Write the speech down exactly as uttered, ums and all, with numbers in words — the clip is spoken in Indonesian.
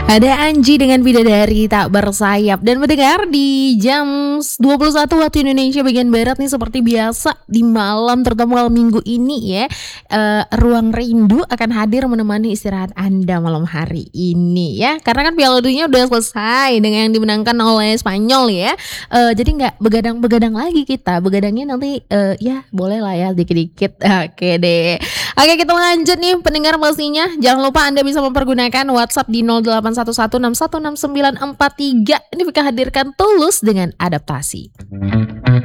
Ada Anji dengan Bidadari Tak Bersayap dan mendengar di jam dua puluh satu waktu Indonesia bagian barat nih seperti biasa di malam terutama malam minggu ini ya, eee, Ruang Rindu akan hadir menemani istirahat Anda malam hari ini ya. Karena kan Piala Dunia udah selesai dengan yang dimenangkan oleh Spanyol ya, eee, jadi nggak begadang-begadang lagi kita, begadangnya nanti, eee, ya bolehlah ya dikit-dikit, oke deh. Oke kita lanjut nih pendengar pastinya, jangan lupa Anda bisa mempergunakan WhatsApp di nol delapan satu satu enam satu enam sembilan empat tiga ini kita hadirkan Tulus dengan Adaptasi.